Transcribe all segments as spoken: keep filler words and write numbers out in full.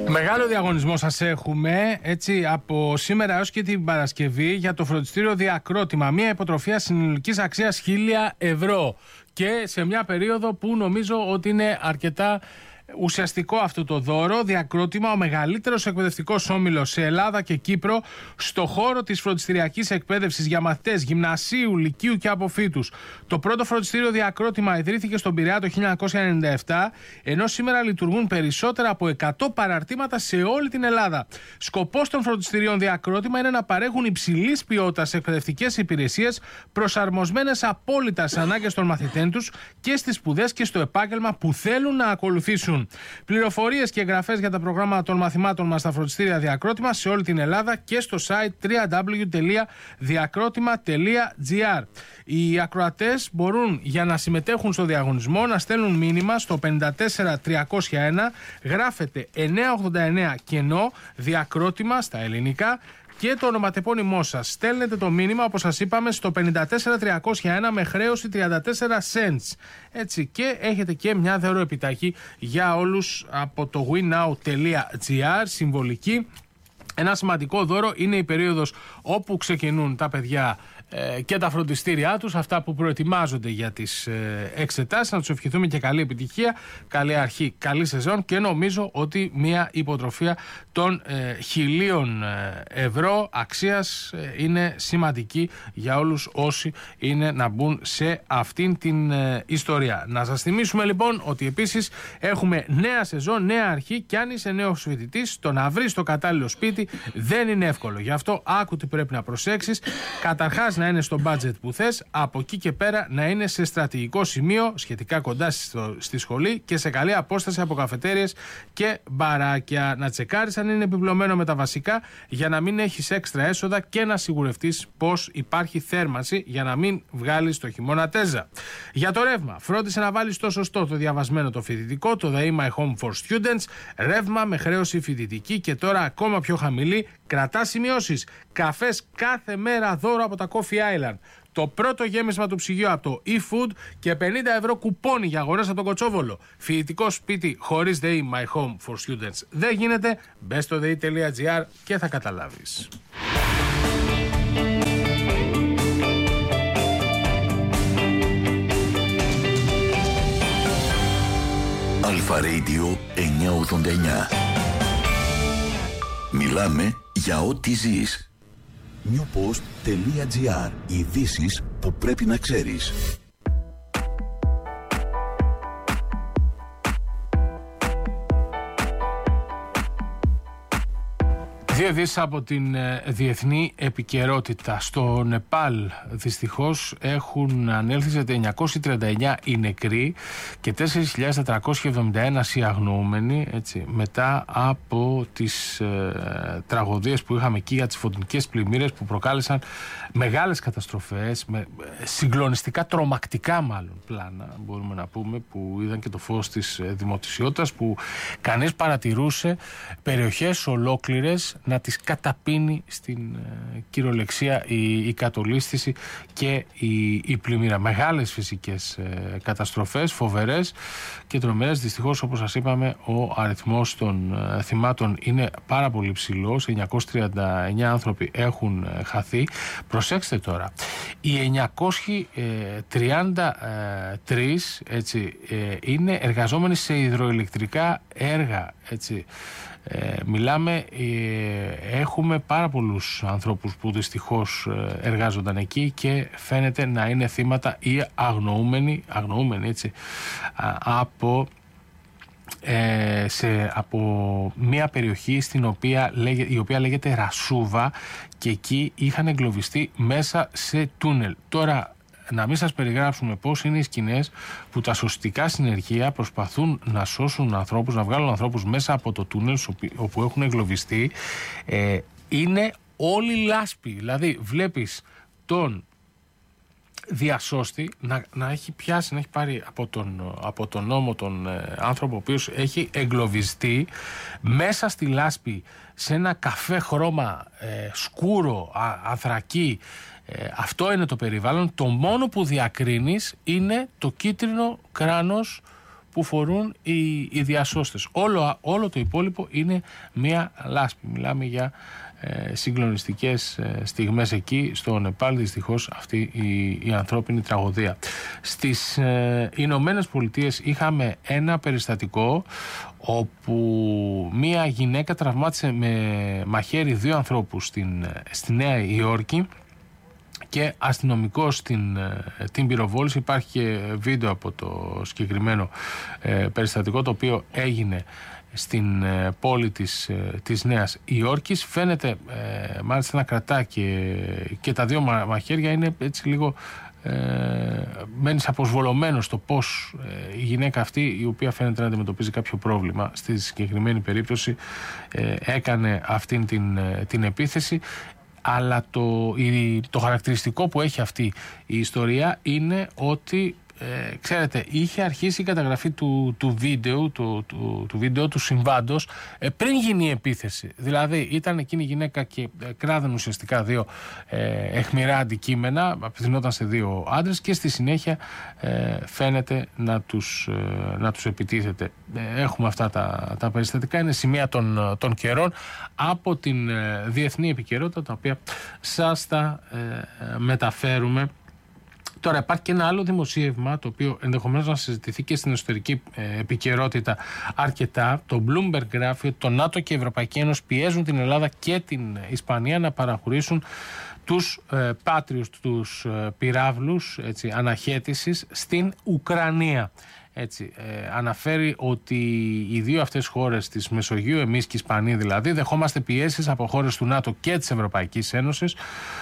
Μεγάλο διαγωνισμό σας έχουμε, έτσι, από σήμερα έως και την Παρασκευή για το φροντιστήριο Διακρότημα. Μια υποτροφία συνολικής αξίας χίλια ευρώ και σε μια περίοδο που νομίζω ότι είναι αρκετά ουσιαστικό αυτό το δώρο. Διακρότημα, ο μεγαλύτερος εκπαιδευτικός όμιλος σε Ελλάδα και Κύπρο στο χώρο της φροντιστηριακής εκπαίδευσης για μαθητές γυμνασίου, λυκείου και αποφύτους. Το πρώτο φροντιστήριο Διακρότημα ιδρύθηκε στον Πειραιά το χίλια εννιακόσια ενενήντα επτά, ενώ σήμερα λειτουργούν περισσότερα από εκατό παραρτήματα σε όλη την Ελλάδα. Σκοπός των φροντιστηρίων Διακρότημα είναι να παρέχουν υψηλής ποιότητας εκπαιδευτικές υπηρεσίες προσαρμοσμένες απόλυτα στις ανάγκες των μαθητών τους και στις σπουδές και στο επάγγελμα που θέλουν να ακολουθήσουν. Πληροφορίες και εγγραφές για τα προγράμματα των μαθημάτων μας στα φροντιστήρια Διακρότημα σε όλη την Ελλάδα και στο site double-u double-u double-u τελεία διακρότημα τελεία τζι άρ. Οι ακροατές μπορούν, για να συμμετέχουν στο διαγωνισμό, να στέλνουν μήνυμα στο πέντε τέσσερα τριακόσια ένα, γράφετε εννιακόσια ογδόντα εννέα κενό Διακρότημα στα ελληνικά και το ονοματεπώνυμό σας. Στέλνετε το μήνυμα, όπως σας είπαμε, στο πέντε τέσσερα τριακόσια ένα με χρέωση τριάντα τέσσερα cents. Έτσι, και έχετε και μια δωροεπιταγή για όλους από το winnow τελεία τζι άρ, συμβολική. Ένα σημαντικό δώρο είναι η περίοδος όπου ξεκινούν τα παιδιά ε, και τα φροντιστήριά τους, αυτά που προετοιμάζονται για τις ε, εξετάσεις. Να τους ευχηθούμε και καλή επιτυχία, καλή αρχή, καλή σεζόν και νομίζω ότι μια υποτροφία των ε, χιλίων ε, ευρώ αξίας ε, είναι σημαντική για όλους όσοι είναι να μπουν σε αυτήν την ε, ιστορία. Να σας θυμίσουμε λοιπόν ότι επίσης έχουμε νέα σεζόν, νέα αρχή και αν είσαι νέος φοιτητής, το να βρεις το κατάλληλο σπίτι δεν είναι εύκολο. Γι' αυτό άκου τι πρέπει να προσέξεις. Καταρχάς να είναι στο budget που θες, από εκεί και πέρα να είναι σε στρατηγικό σημείο, σχετικά κοντά στο, στη σχολή και σε καλή απόσταση από καφετέριες και μπαράκια. Να τσεκάρεις αν είναι επιπλωμένο με τα βασικά για να μην έχεις έξτρα έσοδα και να σιγουρευτείς πως υπάρχει θέρμανση για να μην βγάλεις το χειμώνα τέζα. Για το ρεύμα, φρόντισε να βάλεις το σωστό, το διαβασμένο, το φοιτητικό, το The My Home for Students, ρεύμα με χρέωση φοιτητική και τώρα ακόμα πιο χαμηλή. Κρατά σημειώσεις. Καφές κάθε μέρα δώρο από τα Coffee Island. Το πρώτο γέμισμα του ψυγείου από το eFood και πενήντα ευρώ κουπόνι για αγορές από τον Κοτσόβολο. Φοιτητικό σπίτι χωρίς The My Home for Students δεν γίνεται. Μπες στο δε ι τελεία τζι άρ και θα καταλάβεις. Αλφα Radio εννιακόσια ογδόντα εννέα. Μιλάμε για ό,τι ζεις. newpost τελεία τζι άρ. Ειδήσεις που πρέπει να ξέρεις. Δύο ειδήσεις από την ε, διεθνή επικαιρότητα. Στο Νεπάλ δυστυχώς έχουν ανέλθει σε εννιακόσιοι τριάντα εννέα οι νεκροί και τέσσερις χιλιάδες τετρακόσιοι εβδομήντα ένα οι αγνοούμενοι, έτσι, μετά από τις ε, τραγωδίες που είχαμε εκεί για τις φωτεινικές πλημμύρες που προκάλεσαν μεγάλες καταστροφές, με, ε, συγκλονιστικά, τρομακτικά μάλλον πλάνα μπορούμε να πούμε, που είδαν και το φως της ε, δημοσιότητας, που κανείς παρατηρούσε περιοχές ολόκληρες να τις καταπίνει στην ε, κυριολεξία η, η κατολίσθηση και η, η πλημμύρα. Μεγάλες φυσικές ε, καταστροφές, φοβερές και τρομερές. Δυστυχώς, όπως σας είπαμε, ο αριθμός των ε, θυμάτων είναι πάρα πολύ ψηλός. εννιακόσιοι τριάντα εννέα άνθρωποι έχουν ε, χαθεί. Προσέξτε τώρα, οι εννιακόσιοι τριάντα τρεις έτσι, ε, είναι εργαζόμενοι σε υδροηλεκτρικά έργα, έτσι. Ε, μιλάμε, ε, έχουμε πάρα πολλούς ανθρώπους που δυστυχώς ε, εργάζονταν εκεί και φαίνεται να είναι θύματα ή αγνοούμενοι, αγνοούμενοι έτσι, α, από, ε, σε, από μια περιοχή στην οποία, η οποία λέγεται Ρασούβα και εκεί είχαν εγκλωβιστεί μέσα σε τούνελ. Τώρα, να μην σας περιγράψουμε πώς είναι οι σκηνές που τα σωστικά συνεργεία προσπαθούν να σώσουν ανθρώπους, να βγάλουν ανθρώπους μέσα από το τούνελ όπου έχουν εγκλωβιστεί. Ε, είναι όλη λάσπη. Δηλαδή βλέπεις τον διασώστη να, να έχει πιάσει, να έχει πάρει από τον, από τον νόμο τον ε, άνθρωπο ο οποίος έχει εγκλωβιστεί μέσα στη λάσπη σε ένα καφέ χρώμα ε, σκούρο, α, ανθρακή. Ε, αυτό είναι το περιβάλλον. Το μόνο που διακρίνεις είναι το κίτρινο κράνος που φορούν οι, οι διασώστες. Όλο, όλο το υπόλοιπο είναι μία λάσπη. Μιλάμε για ε, συγκλονιστικές ε, στιγμές εκεί στο Νεπάλ, δυστυχώς αυτή η, η ανθρώπινη τραγωδία. Στις ε, Ηνωμένες Πολιτείες είχαμε ένα περιστατικό όπου μία γυναίκα τραυμάτισε με μαχαίρι δύο ανθρώπους στην, στη Νέα Υόρκη και αστυνομικός στην την πυροβόληση. Υπάρχει και βίντεο από το συγκεκριμένο ε, περιστατικό, το οποίο έγινε στην ε, πόλη της, ε, της Νέας Υόρκης. Φαίνεται ε, μάλιστα να κρατά και, και τα δύο μα, μαχαίρια. Είναι έτσι λίγο ε, μένεις αποσβολωμένος στο πως ε, η γυναίκα αυτή, η οποία φαίνεται να αντιμετωπίζει κάποιο πρόβλημα στη συγκεκριμένη περίπτωση, ε, έκανε αυτήν την, ε, την επίθεση. Αλλά το, η, το χαρακτηριστικό που έχει αυτή η ιστορία είναι ότι ε, ξέρετε, είχε αρχίσει η καταγραφή του, του, βίντεο, του, του, του βίντεο του συμβάντος ε, πριν γίνει η επίθεση. Δηλαδή ήταν εκείνη η γυναίκα και ε, κράδαν ουσιαστικά δύο ε, αιχμηρά αντικείμενα, απευθυνόταν σε δύο άντρες και στη συνέχεια ε, φαίνεται να τους, ε, να τους επιτίθεται. Ε, έχουμε αυτά τα, τα περιστατικά, είναι σημεία των, των καιρών από την ε, διεθνή επικαιρότητα, τα οποία σας τα ε, μεταφέρουμε. Τώρα υπάρχει και ένα άλλο δημοσίευμα, το οποίο ενδεχομένως να συζητηθεί και στην εσωτερική ε, επικαιρότητα αρκετά. Το Bloomberg γράφει ότι το ΝΑΤΟ και η Ευρωπαϊκή Ένωση πιέζουν την Ελλάδα και την Ισπανία να παραχωρήσουν τους ε, πάτριους, τους ε, πυράβλους έτσι, αναχέτησης στην Ουκρανία. Έτσι, ε, αναφέρει ότι οι δύο αυτές χώρες της Μεσογείου, εμείς και η Ισπανία δηλαδή, δεχόμαστε πιέσεις από χώρες του ΝΑΤΟ και της Ευρωπαϊκής Ένωσης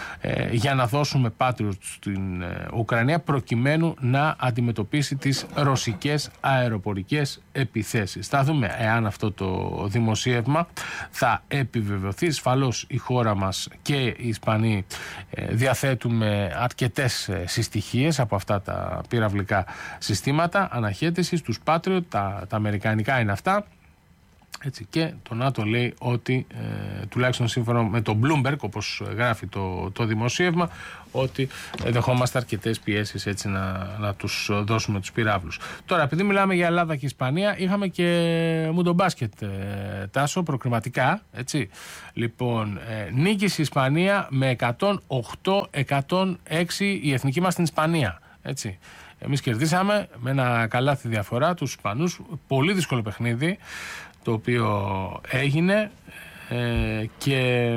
ε, για να δώσουμε πάτριους στην ε, Ουκρανία προκειμένου να αντιμετωπίσει τις ρωσικές αεροπορικές επιθέσεις. Θα δούμε εάν αυτό το δημοσίευμα θα επιβεβαιωθεί. Ασφαλώς η χώρα μας και οι Ισπανοί ε, διαθέτουμε αρκετές ε, συστοιχίες από αυτά τα πυραυλικά συστήματα αναχέτησης, τους Patriot, τα, τα αμερικανικά είναι αυτά. Έτσι, και το ΝΑΤΟ λέει ότι ε, τουλάχιστον σύμφωνα με το Bloomberg, όπως γράφει το, το δημοσίευμα, ότι δεχόμαστε αρκετές πιέσεις έτσι να, να τους δώσουμε τους πυράβλους. Τώρα, επειδή μιλάμε για Ελλάδα και Ισπανία, είχαμε και μουντομπάσκετ, ε, Τάσο, προκριματικά, έτσι. Λοιπόν, ε, νίκησε η Ισπανία με εκατόν οκτώ εκατόν έξι η εθνική μας στην Ισπανία, έτσι. Εμείς κερδίσαμε με ένα καλάθι διαφορά τους Ισπανούς, πολύ δύσκολο παιχνίδι το οποίο έγινε ε, και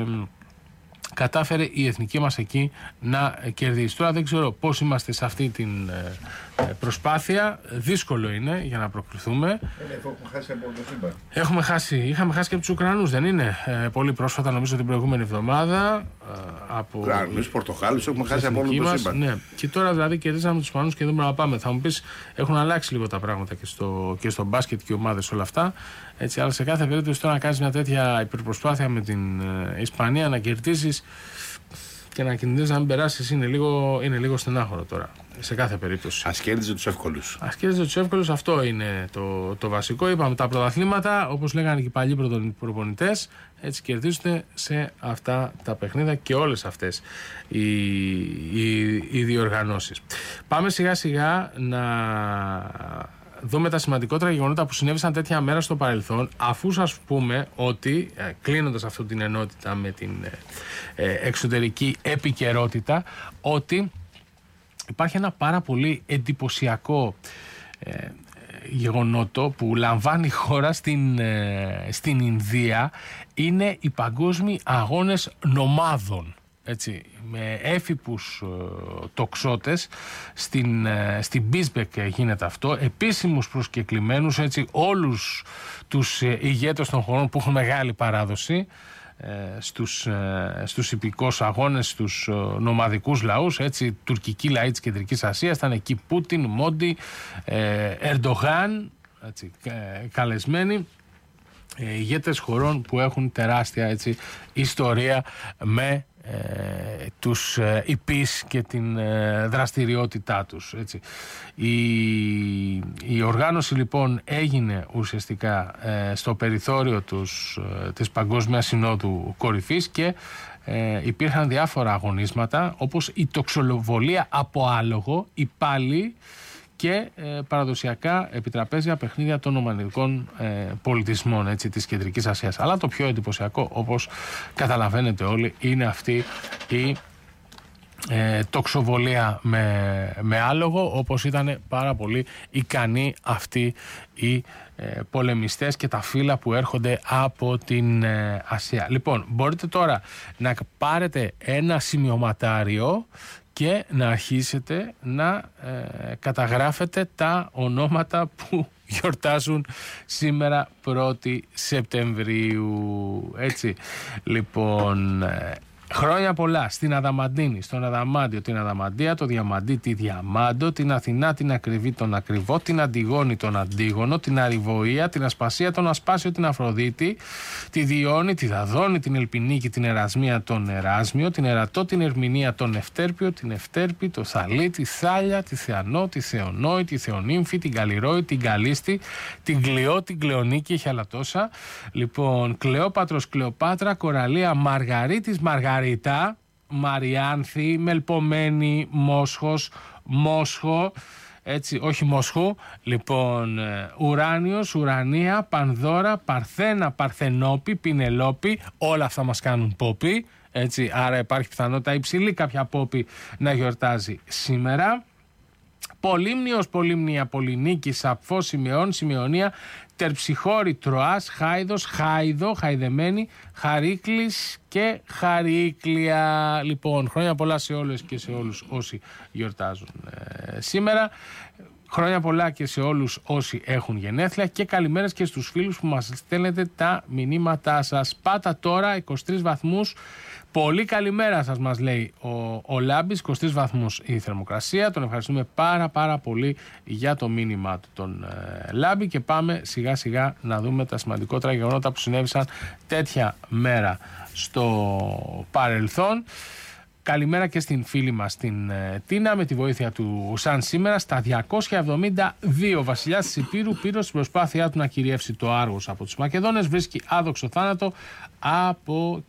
κατάφερε η εθνική μας εκεί να κερδίσει. Τώρα δεν ξέρω πώς είμαστε σε αυτή την ε, προσπάθεια. Δύσκολο είναι για να προκριθούμε. Έχουμε χάσει από το σύμπαν. Έχουμε χάσει, είχαμε χάσει και από τους Ουκρανούς, δεν είναι? Ε, πολύ πρόσφατα, νομίζω την προηγούμενη εβδομάδα. Ε, από Ουκρανούς, Πορτογάλους, έχουμε χάσει από όλο το σύμπαν. Ναι. Και τώρα δηλαδή κερδίσαμε τους Ισπανούς και δούμε να πάμε. Θα μου πεις, έχουν αλλάξει λίγο τα πράγματα και στο, και στο μπάσκετ και οι ομάδες όλα αυτά. Έτσι, αλλά σε κάθε περίπτωση τώρα να κάνεις μια τέτοια υπερπροσπάθεια με την ε, Ισπανία, να κερδίσεις και να κινδυνεύεις να μην περάσεις, είναι λίγο, είναι λίγο στενάχωρο τώρα. Σε κάθε περίπτωση. Ας κέρδιζε τους εύκολους. Ας κέρδιζε τους εύκολους, αυτό είναι το, το βασικό. Είπαμε τα πρωταθλήματα, όπως λέγανε και οι παλιοί προπονητές, έτσι κερδίζονται σε αυτά τα παιχνίδια και όλες αυτές οι, οι, οι διοργανώσεις. Πάμε σιγά σιγά να δούμε τα σημαντικότερα γεγονότα που συνέβησαν τέτοια μέρα στο παρελθόν, αφού σας πούμε ότι, ε, κλείνοντας αυτή την ενότητα με την ε, εξωτερική επικαιρότητα, ότι υπάρχει ένα πάρα πολύ εντυπωσιακό ε, γεγονότο που λαμβάνει η χώρα στην, ε, στην Ινδία. Είναι οι παγκόσμιοι αγώνες νομάδων. Έτσι, με έφυπους ε, τοξότες στην, ε, στην Μπίσμπεκ γίνεται αυτό, επίσημους προσκεκλημένους, έτσι, όλους τους ε, ηγέτες των χωρών που έχουν μεγάλη παράδοση ε, στους, ε, στους ιππικούς αγώνες, στους ε, νομαδικούς λαούς, έτσι, τουρκικοί λαοί της Κεντρικής Ασίας, ήταν εκεί Πούτιν, Μόντι, ε, Ερντογάν, έτσι, ε, καλεσμένοι, ε, ηγέτες χωρών που έχουν τεράστια, έτσι, ιστορία με Ε, τους ε, υπείς και την ε, δραστηριότητά τους, έτσι. Η, η οργάνωση λοιπόν έγινε ουσιαστικά ε, στο περιθώριο τους, ε, της Παγκόσμιας Συνόδου Κορυφής και ε, υπήρχαν διάφορα αγωνίσματα όπως η τοξολοβολία από άλογο, η πάλι και ε, παραδοσιακά επιτραπέζια παιχνίδια των ομανιδικών ε, πολιτισμών, έτσι, της Κεντρικής Ασίας. Αλλά το πιο εντυπωσιακό, όπως καταλαβαίνετε όλοι, είναι αυτή η ε, τοξοβολία με, με άλογο, όπως ήταν πάρα πολύ ικανοί αυτοί οι ε, πολεμιστές και τα φύλλα που έρχονται από την ε, Ασία. Λοιπόν, μπορείτε τώρα να πάρετε ένα σημειωματάριο και να αρχίσετε να ε, καταγράφετε τα ονόματα που γιορτάζουν σήμερα πρώτη Σεπτεμβρίου. Έτσι, λοιπόν, ε, χρόνια πολλά στην Αδαμαντίνη, στον Αδαμάντιο την Αδαμαντία, το Διαμαντή τη Διαμάντο, την Αθηνά την Ακριβή τον Ακριβό, την Αντιγόνη τον Αντίγονο, την Αριβοία, την Ασπασία τον Ασπάσιο την Αφροδίτη, τη Διόνη, τη Δαδόνη, την Ελπινίκη, την Ερασμία τον Εράσμιο, την Ερατό, την Ερμηνεία τον Ευτέρπιο, την Ευτέρπη, το Θαλή, τη Θάλια, τη Θεανό, τη Θεονόη, τη Θεονύμφη, την Καλλιρόη, την Καλίστη, την Κλειό, την Κλεονίκη, έχει άλλα τόσα. Λοιπόν, Κλεόπατρος, Κλεοπάτρα, Κοραλία, Μαργαρίτης, Μαργαρίτα, Μαριάνθη, Μελπομένη, Μόσχος, Μόσχο, έτσι, όχι Μόσχου. Λοιπόν, Ουράνιος, Ουρανία, Πανδώρα, Παρθένα, Παρθενόπη, Πινελόπη, όλα αυτά μας κάνουν πόπι, έτσι, άρα υπάρχει πιθανότητα υψηλή κάποια πόπι να γιορτάζει σήμερα. Πολύμνιος, Πολύμνια, Πολυνίκη, Σαπφό, Σημεών, Σημεωνία, Τερψιχώρη, Τροάς, Χάιδος, Χάιδο, Χαϊδεμένη, Χαρίκλης και Χαρίκλια. Λοιπόν, χρόνια πολλά σε όλες και σε όλους όσοι γιορτάζουν ε, σήμερα. Χρόνια πολλά και σε όλους όσοι έχουν γενέθλια και καλημέρες και στους φίλους που μας στέλνετε τα μηνύματά σας. Πάτα τώρα, είκοσι τρεις βαθμούς. Πολύ καλημέρα σας, μας λέει ο, ο Λάμπης, είκοσι τρεις βαθμούς η θερμοκρασία. Τον ευχαριστούμε πάρα πάρα πολύ για το μήνυμά του τον ε, Λάμπη και πάμε σιγά σιγά να δούμε τα σημαντικότερα γεγονότα που συνέβησαν τέτοια μέρα στο παρελθόν. Καλημέρα και στην φίλη μας την ε, Τίνα, με τη βοήθεια του Σαν σήμερα στα διακόσια εβδομήντα δύο. Ο βασιλιάς της Υπήρου Πύρος στην προσπάθειά του να κυριεύσει το Άργος από τους Μακεδόνες βρίσκει άδοξο θάνατο από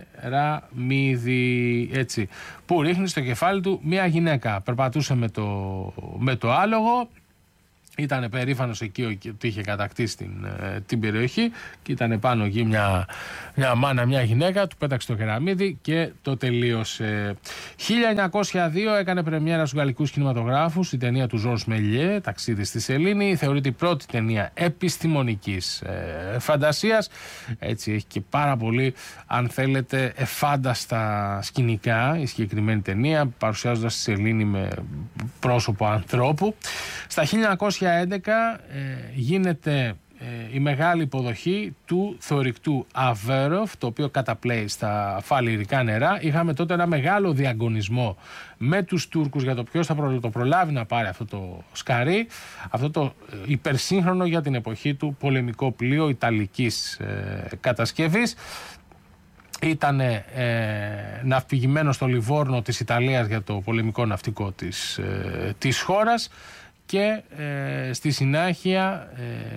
κεραμίδι, έτσι, που ρίχνει στο κεφάλι του μια γυναίκα. Περπατούσε με το, με το άλογο. Ήταν περήφανος εκεί ότι είχε κατακτήσει την, την περιοχή και ήταν πάνω εκεί μια, μια μάνα, μια γυναίκα, του πέταξε το κεραμίδι και το τελείωσε. χίλια εννιακόσια δύο έκανε πρεμιέρα στους γαλλικούς κινηματογράφους η ταινία του Ζορζ Μελιέ, Ταξίδι στη Σελήνη. Θεωρείται η πρώτη ταινία επιστημονικής ε, φαντασίας. Έτσι, έχει και πάρα πολύ, αν θέλετε, εφάνταστα σκηνικά η συγκεκριμένη ταινία, παρουσιάζοντας τη Σελήνη με πρόσωπο ανθρώπου. Στα χίλια εννιακόσια έντεκα ε, γίνεται ε, η μεγάλη υποδοχή του θωρηκτού Αβέροφ, το οποίο καταπλέει στα φαλιρικά νερά. Είχαμε τότε ένα μεγάλο διαγωνισμό με τους Τούρκους για το ποιος θα προ, το προλάβει να πάρει αυτό το σκαρί, αυτό το ε, υπερσύγχρονο για την εποχή του πολεμικό πλοίο ιταλικής ε, κατασκευής. Ήταν ε, ναυπηγημένο στο Λιβόρνο της Ιταλίας για το πολεμικό ναυτικό της, ε, της χώρας. Και ε, στη συνέχεια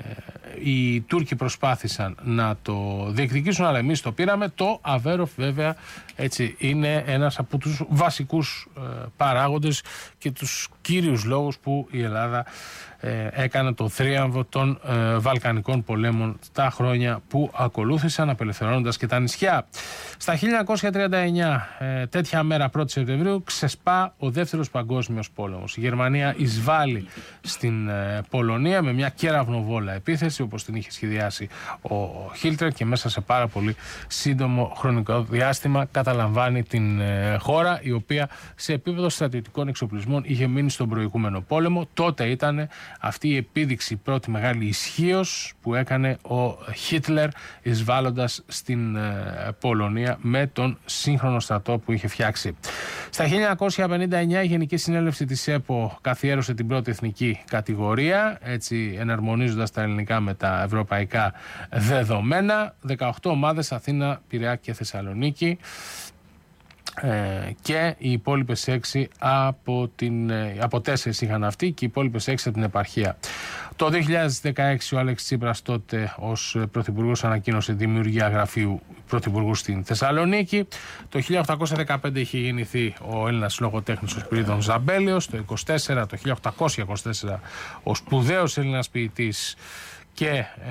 ε, οι Τούρκοι προσπάθησαν να το διεκδικήσουν, αλλά εμείς το πήραμε. Το Αβέροφ βέβαια, έτσι, είναι ένας από τους βασικούς ε, παράγοντες και τους κύριους λόγους που η Ελλάδα ε, έκανε το θρίαμβο των ε, Βαλκανικών πολέμων τα χρόνια που ακολούθησαν, απελευθερώνοντας και τα νησιά. Στα χίλια εννιακόσια τριάντα εννιά, ε, τέτοια μέρα πρώτη Σεπτεμβρίου, ξεσπά ο δεύτερος παγκόσμιος πόλεμος. Η Γερμανία εισβάλλει στην ε, Πολωνία με μια κεραυνοβόλα επίθεση, όπως την είχε σχεδιάσει ο Χίλτερ, και μέσα σε πάρα πολύ σύντομο χρονικό διάστημα καταλαμβάνει την ε, χώρα, η οποία σε επίπεδο στρατιωτικών εξοπλισμών είχε μείνει στον προηγούμενο πόλεμο. Τότε ήταν αυτή η επίδειξη, η πρώτη μεγάλη ισχύος που έκανε ο Χίτλερ εισβάλλοντας στην ε, Πολωνία με τον σύγχρονο στρατό που είχε φτιάξει. Στα χίλια εννιακόσια πενήντα εννιά η Γενική Συνέλευση της ΕΠΟ καθιέρωσε την πρώτη εθνική κατηγορία, έτσι εναρμονίζοντας τα ελληνικά με τα ευρωπαϊκά δεδομένα. δεκαοκτώ ομάδες, Αθήνα, Πειραιά και Θεσσαλονίκη. Ε, και οι υπόλοιπες έξι από, την, από τέσσερις είχαν αυτοί και οι υπόλοιπες έξι από την επαρχία. Το δύο χιλιάδες δεκαέξι ο Αλέξης Τσίπρας τότε ως πρωθυπουργός ανακοίνωσε δημιουργία γραφείου πρωθυπουργού στην Θεσσαλονίκη. Το χίλια οκτακόσια δεκαπέντε είχε γεννηθεί ο Έλληνας λογοτέχνης ο Σπυρίδων Ζαμπέλιος. Το είκοσι τέσσερα, το χίλια οκτακόσια είκοσι τέσσερα ο σπουδαίος Έλληνας ποιητής και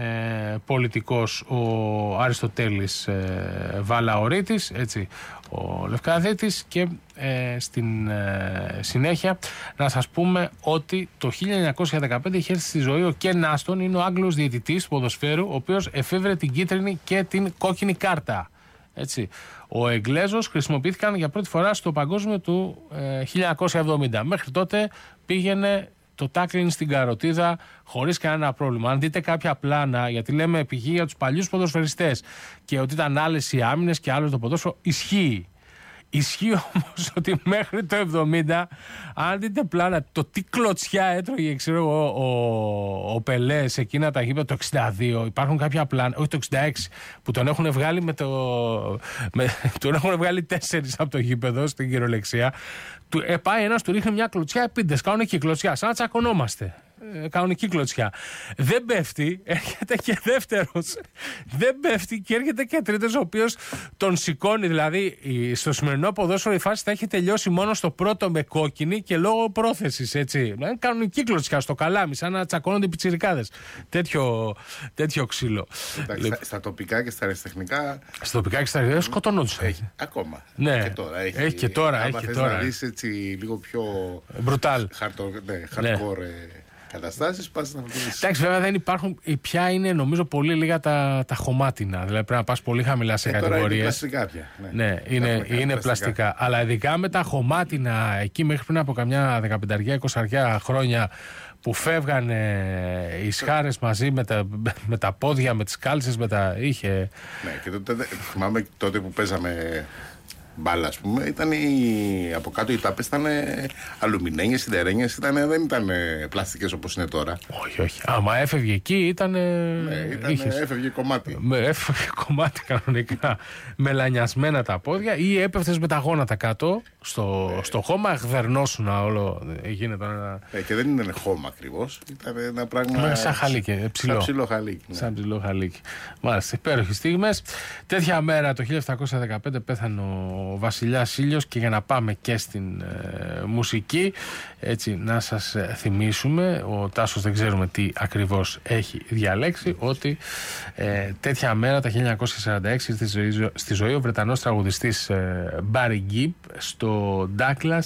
ε, πολιτικός ο Αριστοτέλης ε, Βαλαωρίτης, έτσι, ο Λευκαδίτης, και ε, στην ε, συνέχεια να σας πούμε ότι το χίλια εννιακόσια δεκαπέντε είχε έρθει στη ζωή ο Κεν Άστον, είναι ο Άγγλος διαιτητής ποδοσφαίρου, ο οποίος εφεύρε την κίτρινη και την κόκκινη κάρτα. Έτσι. Ο Εγγλέζος χρησιμοποιήθηκαν για πρώτη φορά στο παγκόσμιο του ε, χίλια εννιακόσια εβδομήντα. Μέχρι τότε πήγαινε το τάκλινγκ στην καροτίδα χωρίς κανένα πρόβλημα. Αν δείτε κάποια πλάνα, γιατί λέμε πηγή για τους παλιούς ποδοσφαιριστές και ότι ήταν άλλες οι άμυνες και άλλο το ποδόσφαιρο, ισχύει. Ισχύει όμως ότι μέχρι το εβδομήντα, αν δείτε πλάνα, το τι κλωτσιά έτρωγε, ξέρω εγώ, ο, ο Πελέ σε εκείνα τα γήπεδα το εξήντα δύο. Υπάρχουν κάποια πλάνα, όχι το εξήντα έξι, που τον έχουν βγάλει με το. Με, τον έχουν βγάλει τέσσερις από το γήπεδο στην κυριολεξία. Του, ε, πάει ένας, του ρίχνει μια κλωτσιά, επίτηδες, κάνουν εκεί κλωτσιά, σαν να τσακωνόμαστε. Κανονική κλωτσιά. Δεν πέφτει, έρχεται και δεύτερος. Δεν πέφτει και έρχεται και τρίτος, ο οποίος τον σηκώνει. Δηλαδή, στο σημερινό ποδόσφαιρο η φάση θα έχει τελειώσει μόνο στο πρώτο με κόκκινη και λόγω πρόθεσης. Έτσι. Κανονική κλωτσιά στο καλάμι, σαν να τσακώνονται οι πιτσιρικάδες. Τέτοιο, τέτοιο ξύλο. Εντάξει, Λε... στα, στα τοπικά και στα αεραστεχνικά. Στα τοπικά και στα αεραστεχνικά σκοτωνόντουσαν. Έχει ακόμα. Ναι. Και τώρα έχει. Έχει και τώρα. Άμα έχει και θες τώρα. να δεις έτσι λίγο πιο. Μπρουτάλ. Hardcore. Ναι, hardcore ναι. Καταστάσεις, πας να δεις. Εντάξει, βέβαια δεν υπάρχουν. Πια είναι νομίζω πολύ λίγα τα, τα χωμάτινα. Δηλαδή πρέπει να πας πολύ χαμηλά σε ε, κατηγορίες. Είναι πλαστικά πια. Ναι, ναι είναι, είναι πλαστικά. πλαστικά. Αλλά ειδικά με τα χωμάτινα εκεί μέχρι πριν από καμιά δεκαπενταριά εικοσαριά χρόνια που φεύγανε οι σχάρες μαζί με τα, με τα πόδια, με τις κάλτσες, με τα. Είχε. Ναι, και τότε, θυμάμαι τότε που παίζαμε μπάλα, ας πούμε, ήταν οι, από κάτω οι τάπες ήταν αλουμινένιες, σιδερένιες, ήταν, δεν ήταν πλαστικές όπως είναι τώρα. Όχι, όχι. Άμα έφευγε εκεί ήταν. Ναι, ήταν είχες, έφευγε κομμάτι. Με, έφευγε κομμάτι κανονικά. Μελανιασμένα τα πόδια ή έπεφτες με τα γόνατα κάτω στο, ναι. στο χώμα, γδερνώσουν όλο. Γίνεται ένα. Ε, και δεν είναι χώμα ακριβώς. Ήταν ένα πράγμα. Σαν χαλίκι. Ψηλό. Σαν ψηλό χαλίκι. Ναι. Σαν ψηλό χαλίκι. Μάλιστα, υπέροχες στιγμές. Τέτοια μέρα το χίλια επτακόσια δεκαπέντε πέθανε ο Βασιλιάς Ήλιος, και για να πάμε και στην ε, μουσική, έτσι να σας ε, θυμίσουμε, ο Τάσος δεν ξέρουμε τι ακριβώς έχει διαλέξει, ότι ε, τέτοια μέρα τα χίλια εννιακόσια σαράντα έξι στη ζωή, στη ζωή ο Βρετανός τραγουδιστής ε, Barry Gibb στο Douglas